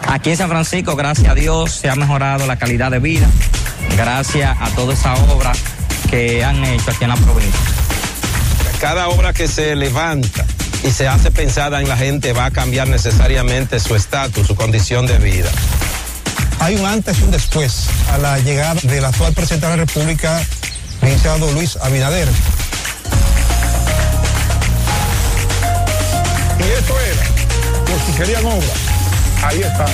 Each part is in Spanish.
Aquí en San Francisco, gracias a Dios, se ha mejorado la calidad de vida, gracias a toda esa obra que han hecho aquí en la provincia. Cada obra que se levanta y se hace pensada en la gente va a cambiar necesariamente su estatus, su condición de vida. Hay un antes y un después a la llegada del actual presidente de la República, licenciado Luis Abinader. Y eso era, por si querían obra, ahí están.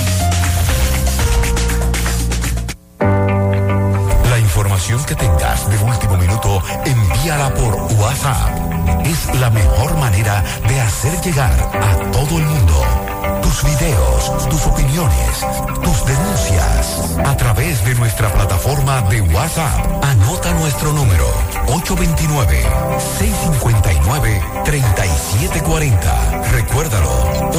La información que tengas de último minuto, envíala por WhatsApp. Es la mejor manera de hacer llegar a todo el mundo tus videos, tus opiniones, tus denuncias a través de nuestra plataforma de WhatsApp. Anota nuestro número 829-659-3740. Recuérdalo,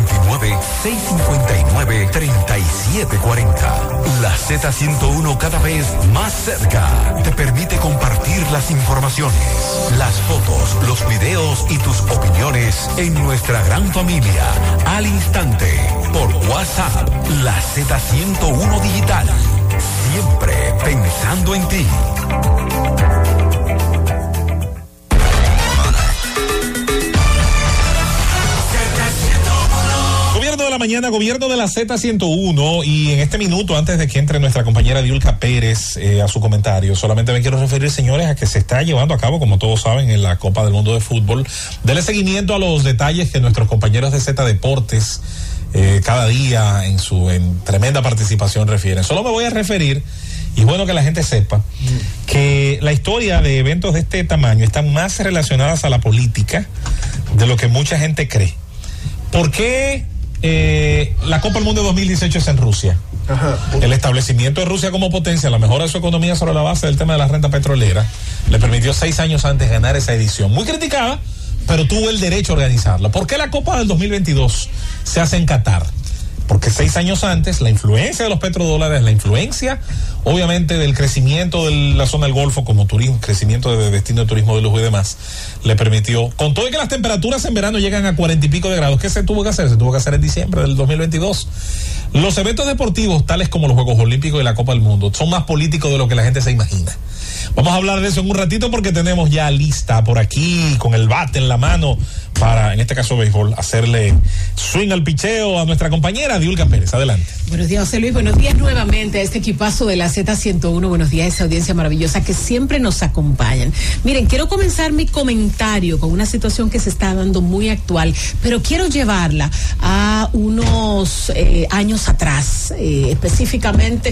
829-659-3740. La Z101, cada vez más cerca, te permite compartir las informaciones, las fotos, los videos y tus opiniones en nuestra gran familia al instante por WhatsApp. La Z101 Digital, siempre pensando en ti. Gobierno de la mañana, gobierno de la Z101, y en este minuto, antes de que entre nuestra compañera Diulka Pérez a su comentario, solamente me quiero referir, señores, a que se está llevando a cabo, como todos saben, en la Copa del Mundo de Fútbol. Dele seguimiento a los detalles que nuestros compañeros de Z Deportes cada día en tremenda participación refieren. Solo me voy a referir, y es bueno que la gente sepa, que la historia de eventos de este tamaño están más relacionadas a la política de lo que mucha gente cree. ¿Por qué la Copa del Mundo de 2018 es en Rusia? Ajá. El establecimiento de Rusia como potencia, la mejora de su economía sobre la base del tema de la renta petrolera, le permitió 6 años antes ganar esa edición. Muy criticada, pero tuvo el derecho a organizarla. ¿Por qué la Copa del 2022 se hace en Qatar? Porque 6 años antes, la influencia de los petrodólares, la influencia, obviamente, del crecimiento de la zona del Golfo como turismo, crecimiento de destino de turismo de lujo y demás, le permitió, con todo y que las temperaturas en verano llegan a 40 y pico de grados, ¿qué se tuvo que hacer? Se tuvo que hacer en diciembre del 2022. Los eventos deportivos, tales como los Juegos Olímpicos y la Copa del Mundo, son más políticos de lo que la gente se imagina. Vamos a hablar de eso en un ratito porque tenemos ya lista por aquí, con el bate en la mano, para, en este caso béisbol, hacerle swing al picheo a nuestra compañera Diulka Pérez. Adelante. Buenos días, José Luis. Buenos días nuevamente a este equipazo de la Z101. Buenos días a esa audiencia maravillosa que siempre nos acompañan. Miren, quiero comenzar mi comentario con una situación que se está dando muy actual, pero quiero llevarla a unos años atrás, específicamente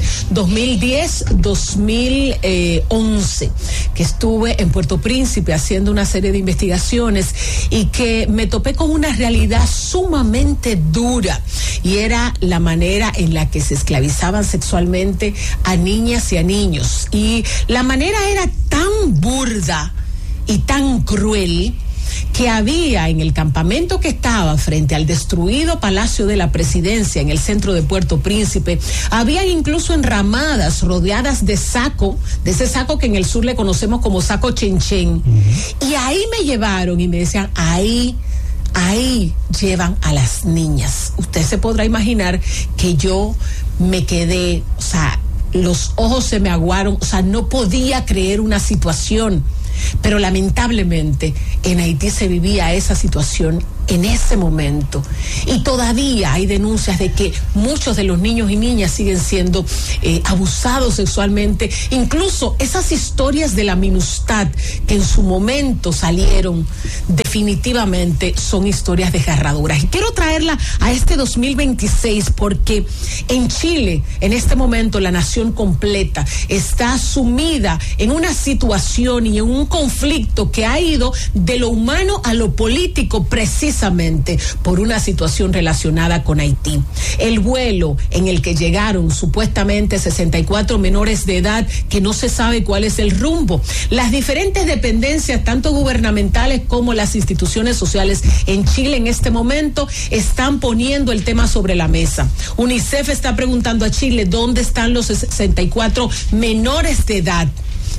2010-2011, que estuve en Puerto Príncipe haciendo una serie de investigaciones y que me topé con una realidad sumamente dura, y era la manera en la que se esclavizaban sexualmente a niñas y a niños, y la manera era tan burda y tan cruel que había en el campamento que estaba frente al destruido Palacio de la Presidencia en el centro de Puerto Príncipe, habían incluso enramadas rodeadas de saco, de ese saco que en el sur le conocemos como saco chenchen. Y ahí me llevaron y me decían, ahí llevan a las niñas. Usted se podrá imaginar que yo me quedé, o sea, los ojos se me aguaron, o sea, no podía creer una situación. Pero lamentablemente en Haití se vivía esa situación en ese momento, y todavía hay denuncias de que muchos de los niños y niñas siguen siendo abusados sexualmente. Incluso esas historias de la MINUSTAH que en su momento salieron, definitivamente son historias desgarradoras, y quiero traerla a este 2026 porque en Chile en este momento la nación completa está sumida en una situación y en un conflicto que ha ido de lo humano a lo político, precisamente por una situación relacionada con Haití. El vuelo en el que llegaron supuestamente 64 menores de edad que no se sabe cuál es el rumbo. Las diferentes dependencias, tanto gubernamentales como las instituciones sociales en Chile en este momento, están poniendo el tema sobre la mesa. UNICEF está preguntando a Chile dónde están los 64 menores de edad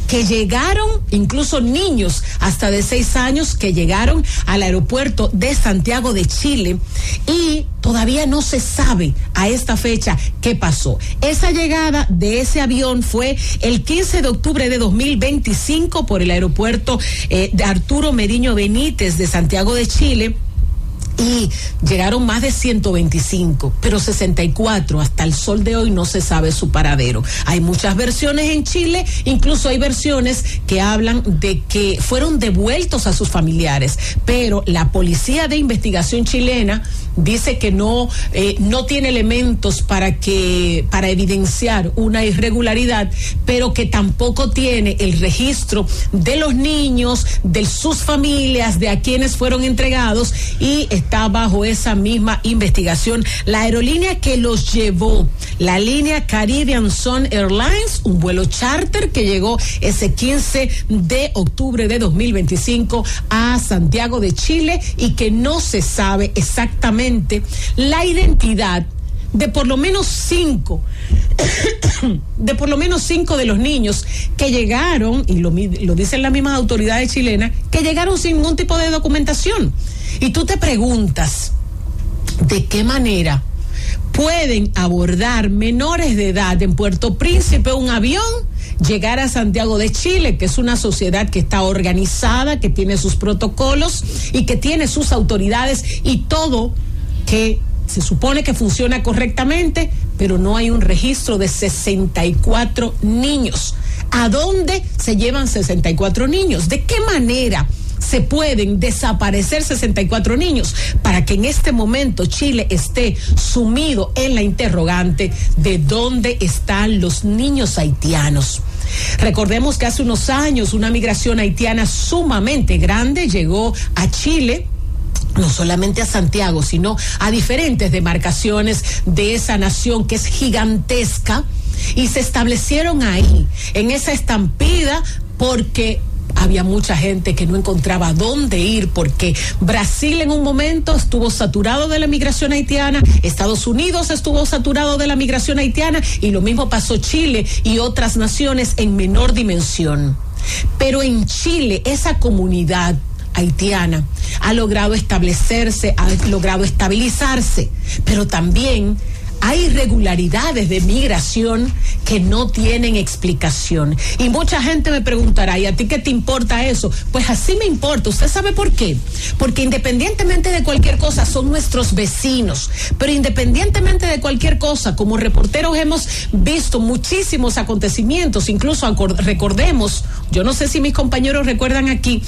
que llegaron, incluso niños hasta de 6 años que llegaron al aeropuerto de Santiago de Chile, y todavía no se sabe a esta fecha qué pasó. Esa llegada de ese avión fue el 15 de octubre de 2025 por el aeropuerto de Arturo Meriño Benítez de Santiago de Chile. Y llegaron más de 125, pero 64 hasta el sol de hoy no se sabe su paradero. Hay muchas versiones en Chile, incluso hay versiones que hablan de que fueron devueltos a sus familiares, pero la Policía de Investigación chilena dice que no tiene elementos para evidenciar una irregularidad, pero que tampoco tiene el registro de los niños, de sus familias, de a quienes fueron entregados, y está bajo esa misma investigación. La aerolínea que los llevó, la línea Caribbean Sun Airlines, un vuelo charter que llegó ese 15 de octubre de 2025 a Santiago de Chile, y que no se sabe exactamente la identidad de por lo menos 5 de los niños que llegaron, y lo dicen las mismas autoridades chilenas, que llegaron sin ningún tipo de documentación. Y tú te preguntas, ¿de qué manera pueden abordar menores de edad en Puerto Príncipe un avión, llegar a Santiago de Chile, que es una sociedad que está organizada, que tiene sus protocolos y que tiene sus autoridades y todo, que se supone que funciona correctamente, pero no hay un registro de 64 niños? ¿A dónde se llevan 64 niños? ¿De qué manera se pueden desaparecer 64 niños para que en este momento Chile esté sumido en la interrogante de dónde están los niños haitianos? Recordemos que hace unos años una migración haitiana sumamente grande llegó a Chile, no solamente a Santiago, sino a diferentes demarcaciones de esa nación que es gigantesca, y se establecieron ahí, en esa estampida, porque había mucha gente que no encontraba dónde ir, porque Brasil en un momento estuvo saturado de la migración haitiana, Estados Unidos estuvo saturado de la migración haitiana, y lo mismo pasó Chile y otras naciones en menor dimensión. Pero en Chile esa comunidad haitiana ha logrado establecerse, ha logrado estabilizarse, pero también hay irregularidades de migración que no tienen explicación. Y mucha gente me preguntará, ¿y a ti qué te importa eso? Pues así me importa. ¿Usted sabe por qué? Porque independientemente de cualquier cosa, son nuestros vecinos. Pero independientemente de cualquier cosa, como reporteros hemos visto muchísimos acontecimientos. Incluso recordemos, yo no sé si mis compañeros recuerdan aquí,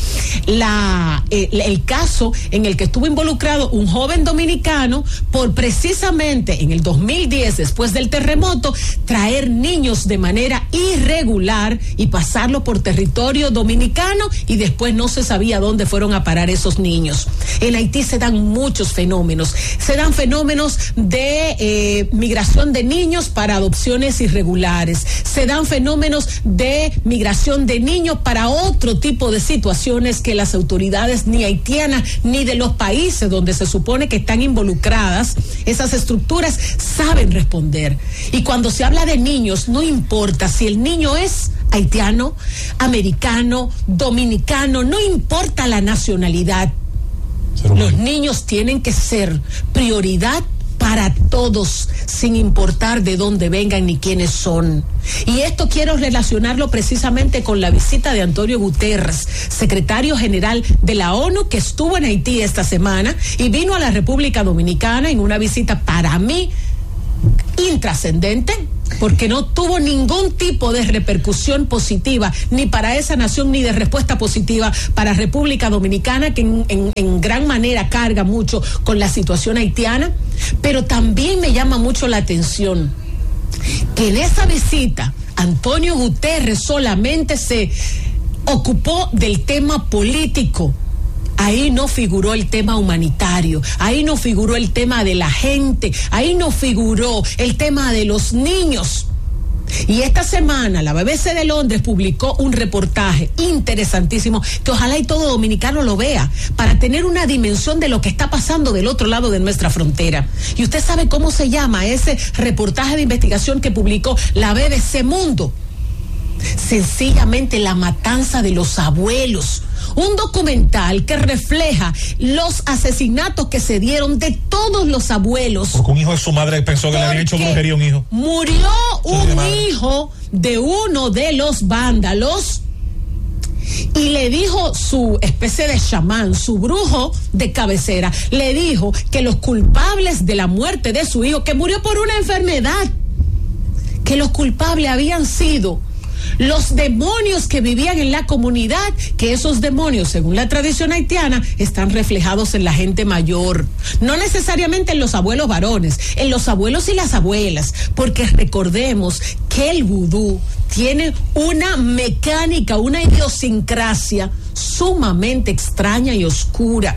el caso en el que estuvo involucrado un joven dominicano por precisamente en el 2010, después del terremoto, traer niños de manera irregular y pasarlo por territorio dominicano, y después no se sabía dónde fueron a parar esos niños. En Haití se dan muchos fenómenos. Se dan fenómenos de migración de niños para adopciones irregulares. Se dan fenómenos de migración de niños para otro tipo de situaciones que las autoridades ni haitianas ni de los países donde se supone que están involucradas esas estructuras saben responder. Y cuando se habla de niños, no importa si el niño es haitiano, americano, dominicano, no importa la nacionalidad. Los niños tienen que ser prioridad para todos, sin importar de dónde vengan ni quiénes son. Y esto quiero relacionarlo precisamente con la visita de Antonio Guterres, secretario general de la ONU, que estuvo en Haití esta semana y vino a la República Dominicana en una visita para mí intrascendente, porque no tuvo ningún tipo de repercusión positiva ni para esa nación ni de respuesta positiva para República Dominicana, que en gran manera carga mucho con la situación haitiana. Pero también me llama mucho la atención que en esa visita Antonio Guterres solamente se ocupó del tema político. Ahí no figuró el tema humanitario, ahí no figuró el tema de la gente, ahí no figuró el tema de los niños. Y esta semana la BBC de Londres publicó un reportaje interesantísimo que ojalá y todo dominicano lo vea para tener una dimensión de lo que está pasando del otro lado de nuestra frontera. Y usted sabe cómo se llama ese reportaje de investigación que publicó la BBC Mundo. sencillamente la matanza de los abuelos. Un documental que refleja los asesinatos que se dieron de todos los abuelos. Porque un hijo de su madre pensó que le habían hecho brujería a un hijo. Murió un hijo de uno de los vándalos y le dijo su especie de chamán, su brujo de cabecera, le dijo que los culpables de la muerte de su hijo, que murió por una enfermedad, que los culpables habían sido los demonios que vivían en la comunidad, que esos demonios, según la tradición haitiana, están reflejados en la gente mayor, no necesariamente en los abuelos varones, en los abuelos y las abuelas, porque recordemos que el vudú tiene una mecánica, una idiosincrasia sumamente extraña y oscura.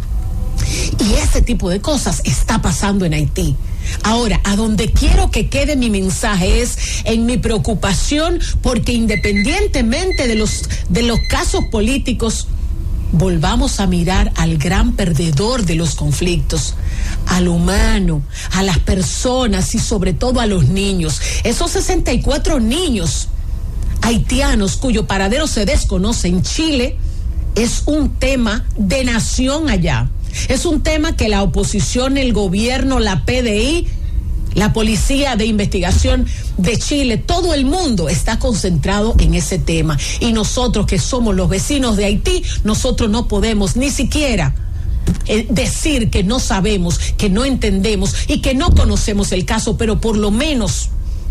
Y ese tipo de cosas está pasando en Haití. Ahora, a donde quiero que quede mi mensaje es en mi preocupación, porque independientemente de los casos políticos, volvamos a mirar al gran perdedor de los conflictos, al humano, a las personas y sobre todo a los niños. Esos 64 niños haitianos cuyo paradero se desconoce en Chile es un tema de nación allá. Es un tema que la oposición, el gobierno, la PDI, la Policía de Investigación de Chile, todo el mundo está concentrado en ese tema. Y nosotros, que somos los vecinos de Haití, nosotros no podemos ni siquiera decir que no sabemos, que no entendemos y que no conocemos el caso, pero por lo menos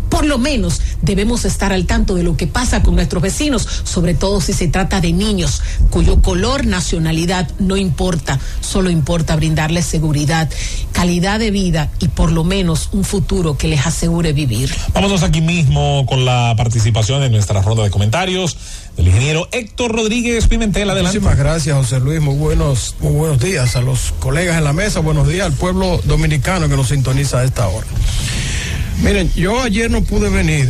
debemos estar al tanto de lo que pasa con nuestros vecinos, sobre todo si se trata de niños cuyo color, nacionalidad no importa, solo importa brindarles seguridad, calidad de vida y por lo menos un futuro que les asegure vivir. Vámonos aquí mismo con la participación en nuestra ronda de comentarios del ingeniero Héctor Rodríguez Pimentel. Adelante. Muchísimas gracias, José Luis. Muy buenos días a los colegas en la mesa. Buenos días al pueblo dominicano que nos sintoniza a esta hora. Miren, yo ayer no pude venir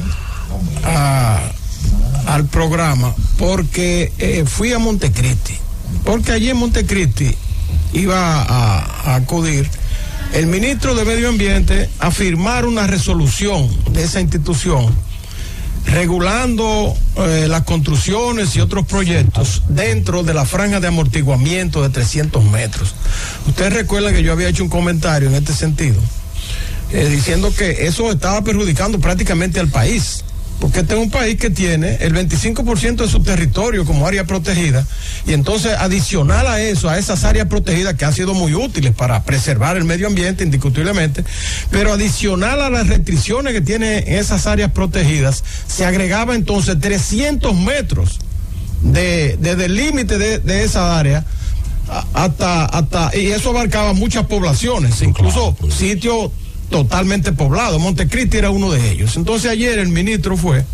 al programa porque fui a Montecristi, porque allí en Montecristi iba a acudir el ministro de Medio Ambiente a firmar una resolución de esa institución regulando las construcciones y otros proyectos dentro de la franja de amortiguamiento de 300 metros. Ustedes recuerdan que yo había hecho un comentario en este sentido, diciendo que eso estaba perjudicando prácticamente al país, porque este es un país que tiene el 25% de su territorio como área protegida, y entonces adicional a eso, a esas áreas protegidas que han sido muy útiles para preservar el medio ambiente indiscutiblemente, pero adicional a las restricciones que tiene esas áreas protegidas, se agregaba entonces 300 metros desde el límite de esa área hasta y eso abarcaba muchas poblaciones, incluso sitios totalmente poblado. Montecristi era uno de ellos. Entonces ayer el ministro fue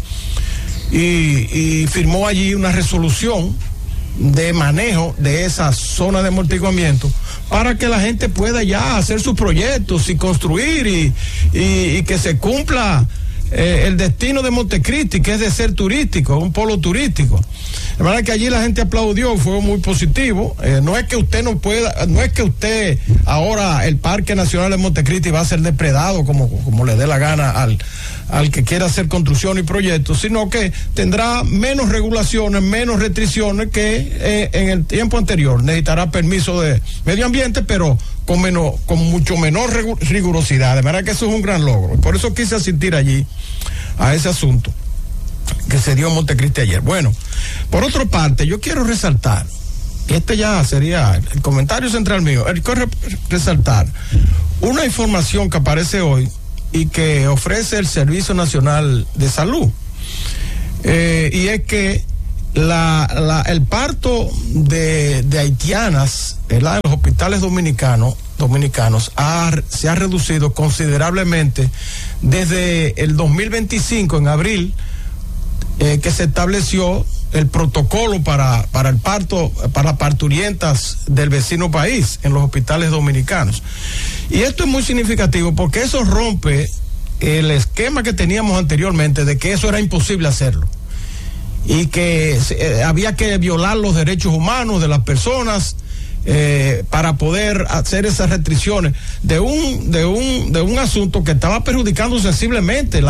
y firmó allí una resolución de manejo de esa zona de amortiguamiento para que la gente pueda ya hacer sus proyectos y construir y que se cumpla el destino de Montecristi, que es de ser turístico, un polo turístico. De manera que allí la gente aplaudió, fue muy positivo. No es que usted no pueda, no es que usted ahora el Parque Nacional de Montecristi va a ser depredado como le dé la gana al que quiera hacer construcción y proyectos, sino que tendrá menos regulaciones, menos restricciones que en el tiempo anterior. Necesitará permiso de medio ambiente, pero con mucho menor rigurosidad. De manera que eso es un gran logro. Por eso quise asistir allí a ese asunto que se dio en Montecristi ayer. Bueno, por otra parte, yo quiero resaltar, y este ya sería el comentario central mío, quiero resaltar una información que aparece hoy y que ofrece el Servicio Nacional de Salud, y es que el parto de haitianas en los hospitales dominicanos se ha reducido considerablemente desde el 2025, en abril, que se estableció el protocolo para el parto, para parturientas del vecino país en los hospitales dominicanos. Y esto es muy significativo porque eso rompe el esquema que teníamos anteriormente de que eso era imposible hacerlo y que había que violar los derechos humanos de las personas para poder hacer esas restricciones de un asunto que estaba perjudicando sensiblemente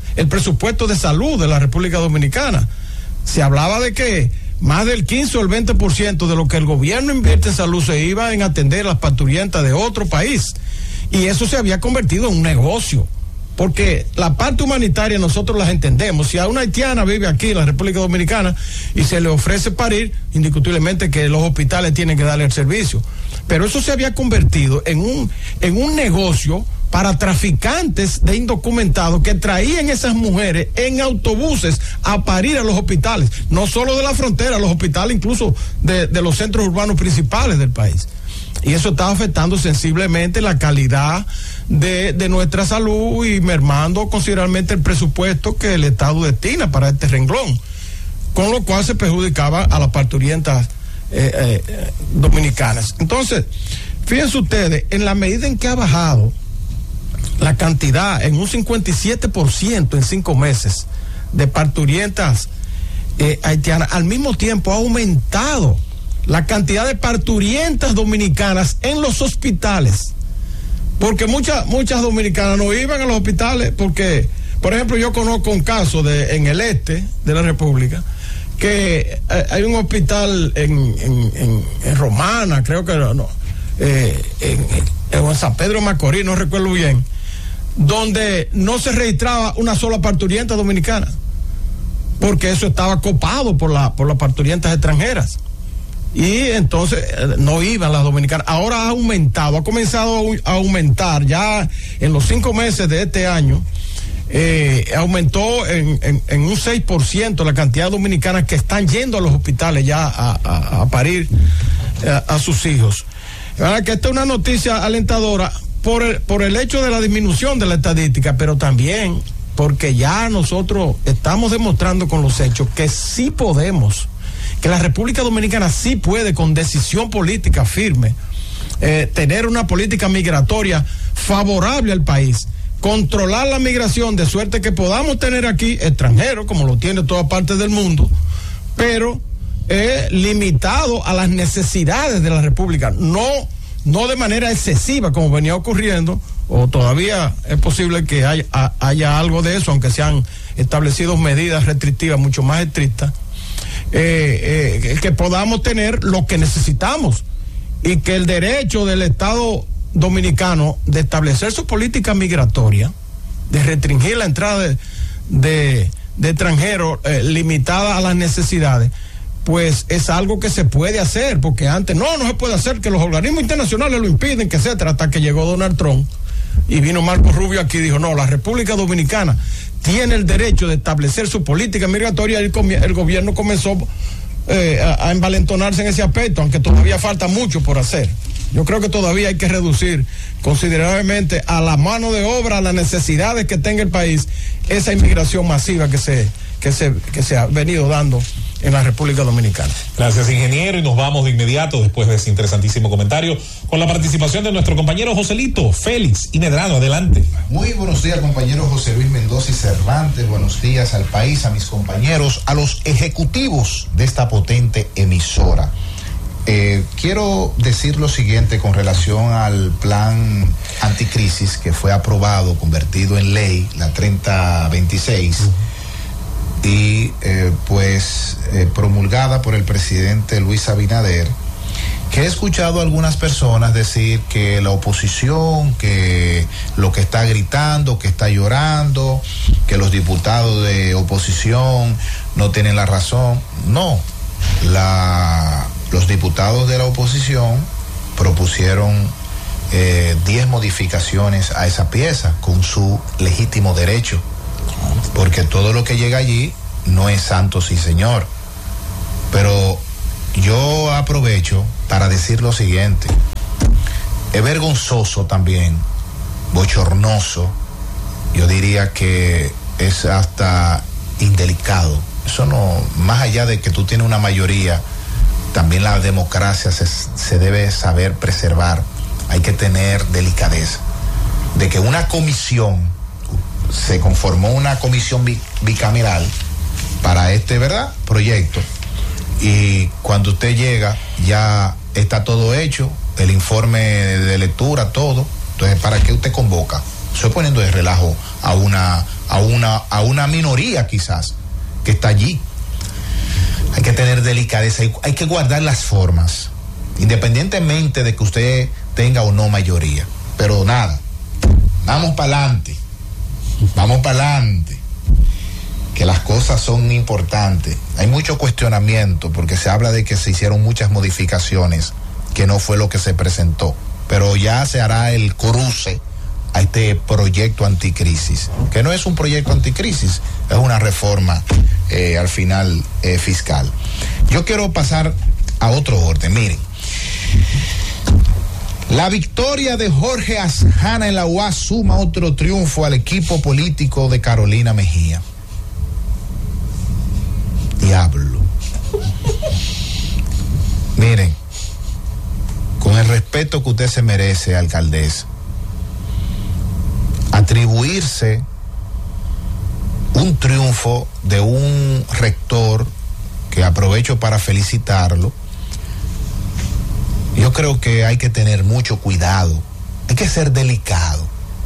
el presupuesto de salud de la República Dominicana. Se hablaba de que más del 15 o el 20% de lo que el gobierno invierte en salud se iba en atender a las parturientas de otro país. Y eso se había convertido en un negocio. Porque la parte humanitaria nosotros las entendemos. Si a una haitiana vive aquí en la República Dominicana y se le ofrece parir, indiscutiblemente que los hospitales tienen que darle el servicio. Pero eso se había convertido en un negocio para traficantes de indocumentados que traían esas mujeres en autobuses a parir a los hospitales, no solo de la frontera, los hospitales incluso de los centros urbanos principales del país. Y eso está afectando sensiblemente la calidad de nuestra salud y mermando considerablemente el presupuesto que el Estado destina para este renglón, con lo cual se perjudicaba a las parturientas dominicanas. Entonces, fíjense ustedes, en la medida en que ha bajado la cantidad en un 57% en 5 meses de parturientas haitianas, al mismo tiempo ha aumentado la cantidad de parturientas dominicanas en los hospitales, porque muchas dominicanas no iban a los hospitales porque, por ejemplo, yo conozco un caso en el este de la República, que hay un hospital en Romana, creo que no, en San Pedro de Macorís, no recuerdo bien, donde no se registraba una sola parturienta dominicana, porque eso estaba copado por las parturientas extranjeras. Y entonces no iban las dominicanas. Ahora ha aumentado, ha comenzado a aumentar ya en los 5 meses de este año. Aumentó en un 6% la cantidad de dominicanas que están yendo a los hospitales ya a parir a sus hijos. ¿Verdad? Que esta es una noticia alentadora por el hecho de la disminución de la estadística, pero también porque ya nosotros estamos demostrando con los hechos que sí podemos, que la República Dominicana sí puede, con decisión política firme, tener una política migratoria favorable al país, controlar la migración de suerte que podamos tener aquí extranjeros, como lo tiene toda parte del mundo, pero limitado a las necesidades de la República, no de manera excesiva como venía ocurriendo, o todavía es posible que haya algo de eso, aunque se han establecido medidas restrictivas mucho más estrictas. Que podamos tener lo que necesitamos y que el derecho del Estado dominicano de establecer su política migratoria, de restringir la entrada de extranjeros limitada a las necesidades, pues es algo que se puede hacer, porque antes no se puede hacer, que los organismos internacionales lo impiden, que etcétera, hasta que llegó Donald Trump y vino Marco Rubio aquí y dijo, no, la República Dominicana tiene el derecho de establecer su política migratoria, y el gobierno comenzó a envalentonarse en ese aspecto, aunque todavía falta mucho por hacer. Yo creo que todavía hay que reducir considerablemente a la mano de obra, a las necesidades que tenga el país, esa inmigración masiva que se ha venido dando en la República Dominicana. Gracias, ingeniero, y nos vamos de inmediato después de ese interesantísimo comentario con la participación de nuestro compañero Joselito Félix y Medrano. Adelante. Muy buenos días, compañero José Luis Mendoza y Cervantes. Buenos días al país, a mis compañeros, a los ejecutivos de esta potente emisora. Quiero decir lo siguiente con relación al plan anticrisis que fue aprobado, convertido en ley, la 3026, y promulgada por el presidente Luis Abinader, que he escuchado a algunas personas decir que la oposición, que lo que está gritando, que está llorando, que los diputados de oposición no tienen la razón. No, los diputados de la oposición propusieron 10 modificaciones a esa pieza con su legítimo derecho, porque todo lo que llega allí no es santo sí señor. Pero yo aprovecho para decir lo siguiente: es vergonzoso también, bochornoso, yo diría que es hasta indelicado. Eso no, más allá de que tú tienes una mayoría, también la democracia se debe saber preservar. Hay que tener delicadeza. De que una comisión, se conformó una comisión bicameral para ¿verdad?, proyecto, y cuando usted llega ya está todo hecho, el informe de lectura, todo. Entonces, ¿para qué usted convoca? Estoy poniendo de relajo a una minoría quizás que está allí. Hay que tener delicadeza, hay que guardar las formas, independientemente de que usted tenga o no mayoría. Pero nada, vamos para adelante, que las cosas son importantes. Hay mucho cuestionamiento porque se habla de que se hicieron muchas modificaciones, que no fue lo que se presentó, pero ya se hará el cruce a este proyecto anticrisis, que no es un proyecto anticrisis, es una reforma al final fiscal. Yo quiero pasar a otro orden. Miren, la victoria de Jorge Asjana en la UAS suma otro triunfo al equipo político de Carolina Mejía. Diablo. Miren, con el respeto que usted se merece, alcaldesa, atribuirse un triunfo de un rector, que aprovecho para felicitarlo, yo creo que hay que tener mucho cuidado, hay que ser delicado,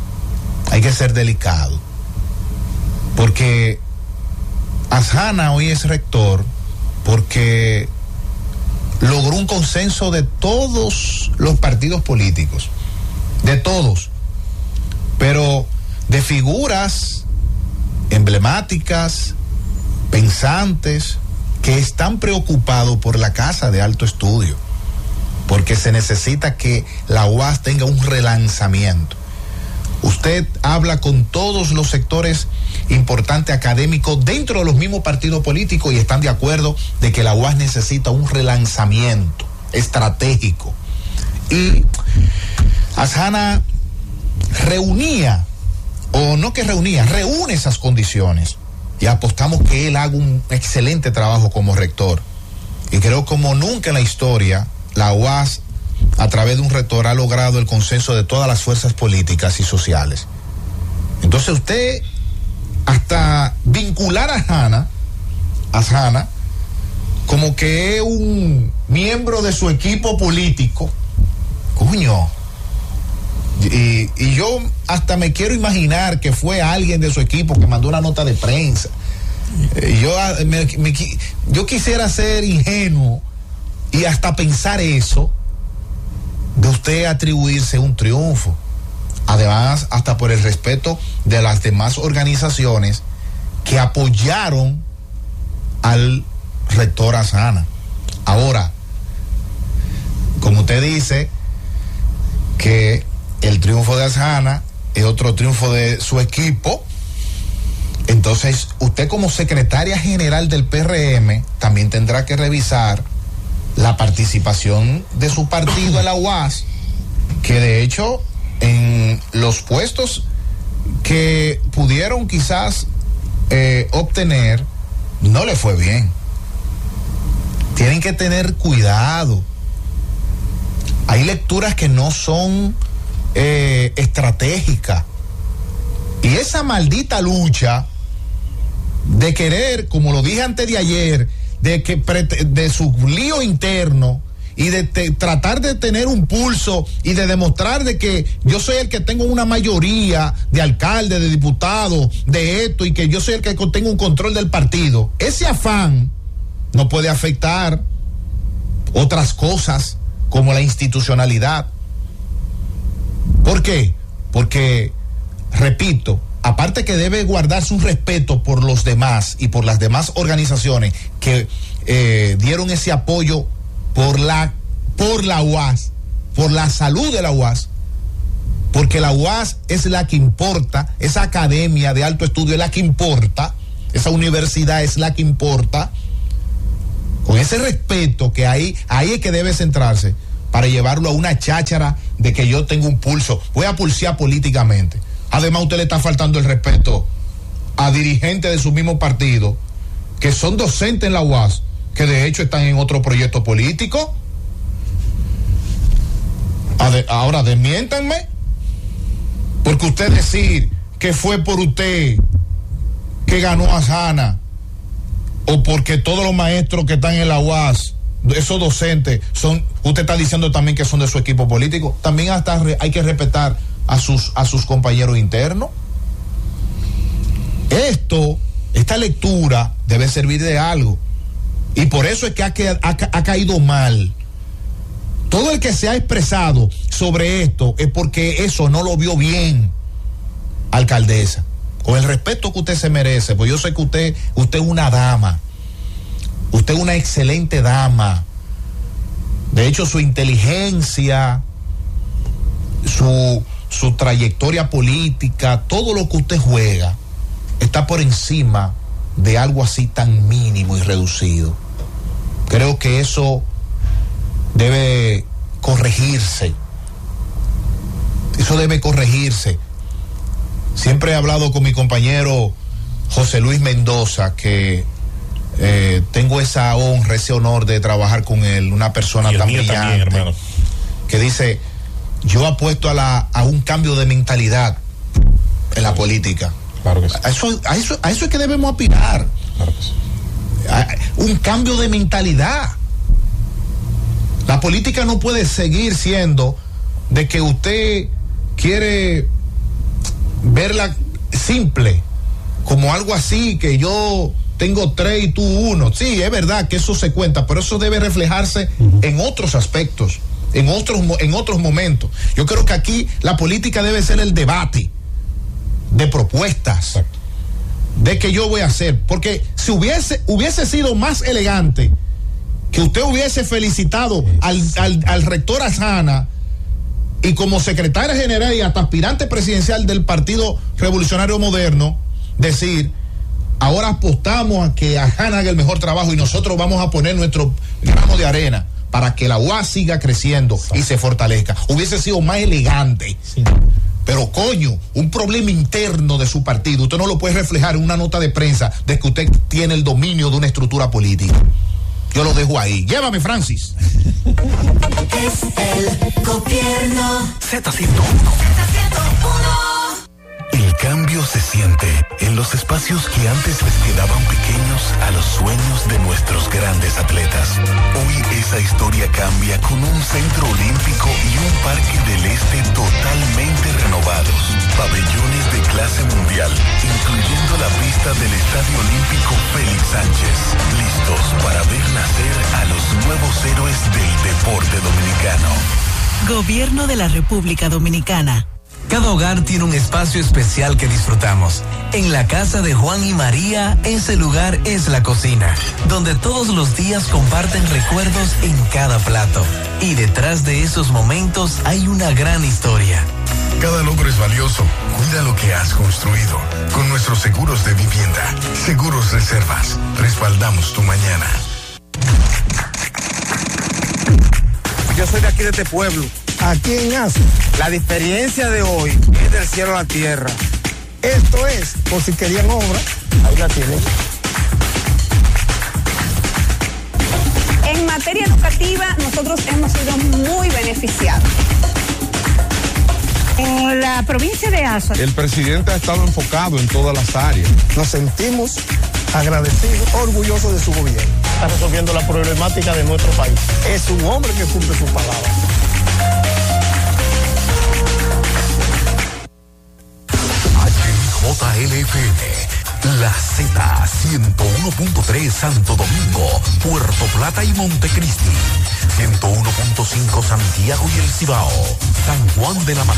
porque Asjana hoy es rector porque logró un consenso de todos los partidos políticos, de todos, pero de figuras emblemáticas, pensantes, que están preocupados por la Casa de Alto Estudio, porque se necesita que la UAS tenga un relanzamiento. Usted habla con todos los sectores importantes académicos dentro de los mismos partidos políticos y están de acuerdo de que la UAS necesita un relanzamiento estratégico. Y Asjana reúne esas condiciones y apostamos que él haga un excelente trabajo como rector. Y creo como nunca en la historia la UAS, a través de un rector, ha logrado el consenso de todas las fuerzas políticas y sociales. Entonces usted, hasta vincular a Asjana como que es un miembro de su equipo político, coño. Y yo hasta me quiero imaginar que fue alguien de su equipo que mandó una nota de prensa. Yo quisiera ser ingenuo y hasta pensar eso, de usted atribuirse un triunfo. Además, hasta por el respeto de las demás organizaciones que apoyaron al rector Asjana. Ahora, como usted dice que el triunfo de Asjana es otro triunfo de su equipo, entonces usted como secretaria general del PRM también tendrá que revisar la participación de su partido en la UAS, que de hecho en los puestos que pudieron quizás obtener no le fue bien. Tienen que tener cuidado. Hay lecturas que no son estratégicas, y esa maldita lucha de querer, como lo dije antes de ayer, de su lío interno y de tratar de tener un pulso y de demostrar de que yo soy el que tengo una mayoría de alcaldes, de diputados, de esto, y que yo soy el que tengo un control del partido. Ese afán no puede afectar otras cosas como la institucionalidad. ¿Por qué? Porque, repito, aparte que debe guardarse un respeto por los demás y por las demás organizaciones que dieron ese apoyo por la UAS, por la salud de la UAS, porque la UAS es la que importa, esa academia de alto estudio es la que importa, esa universidad es la que importa. Con ese respeto que ahí es que debe centrarse, para llevarlo a una cháchara de que yo tengo un pulso, voy a pulsear políticamente. Además, usted le está faltando el respeto a dirigentes de su mismo partido que son docentes en la UAS, que de hecho están en otro proyecto político. Ahora desmiéntanme, porque usted decir que fue por usted que ganó Asjana, o porque todos los maestros que están en la UAS, esos docentes, usted está diciendo también que son de su equipo político. También hasta hay que respetar a sus compañeros internos. Esta lectura debe servir de algo, y por eso es que ha caído mal. Todo el que se ha expresado sobre esto es porque eso no lo vio bien, alcaldesa. Con el respeto que usted se merece, pues yo sé que usted es una dama, usted es una excelente dama. De hecho, su inteligencia, su trayectoria política, todo lo que usted juega, está por encima de algo así tan mínimo y reducido. Creo que eso debe corregirse. Eso debe corregirse. Siempre he hablado con mi compañero José Luis Mendoza, que tengo esa honra, ese honor de trabajar con él, una persona tan brillante, también, hermano, que dice: yo apuesto a un cambio de mentalidad en la política. Claro que sí. A eso es que debemos aspirar. Claro que sí. Un cambio de mentalidad. La política no puede seguir siendo de que usted quiere verla simple, como algo así, que yo tengo 3 y tú 1. Sí, es verdad que eso se cuenta, pero eso debe reflejarse en otros aspectos, en otros momentos. Yo creo que aquí la política debe ser el debate de propuestas. Exacto. De que yo voy a hacer, porque si hubiese sido más elegante que usted hubiese felicitado al rector Azana, y como secretaria general y hasta aspirante presidencial del Partido Revolucionario Moderno, decir: ahora apostamos a que Azana haga el mejor trabajo y nosotros vamos a poner nuestro grano de arena para que la UAS siga creciendo y se fortalezca. Hubiese sido más elegante. Sí. Pero coño, un problema interno de su partido, usted no lo puede reflejar en una nota de prensa de que usted tiene el dominio de una estructura política. Yo lo dejo ahí. Llévame, Francis. Es el gobierno. Z101. El cambio se siente en los espacios que antes les quedaban pequeños a los sueños de nuestros grandes atletas. Hoy esa historia cambia con un centro olímpico y un parque del este totalmente renovados. Pabellones de clase mundial, incluyendo la pista del Estadio Olímpico Félix Sánchez. Listos para ver nacer a los nuevos héroes del deporte dominicano. Gobierno de la República Dominicana. Cada hogar tiene un espacio especial que disfrutamos. En la casa de Juan y María, ese lugar es la cocina, donde todos los días comparten recuerdos en cada plato. Y detrás de esos momentos hay una gran historia. Cada logro es valioso. Cuida lo que has construido. Con nuestros seguros de vivienda, Seguros Reservas, respaldamos tu mañana. Yo soy de aquí, de este pueblo. Aquí en Aso. La diferencia de hoy es del cielo a la tierra. Esto es, por si querían obra, ahí la tienen. En materia educativa, nosotros hemos sido muy beneficiados. En la provincia de Aso, el presidente ha estado enfocado en todas las áreas. Nos sentimos agradecidos, orgullosos de su gobierno. Está resolviendo la problemática de nuestro país. Es un hombre que cumple sus palabras. JLFM, La Z, 101.3 Santo Domingo, Puerto Plata y Montecristi, 101.5 Santiago y El Cibao, San Juan de la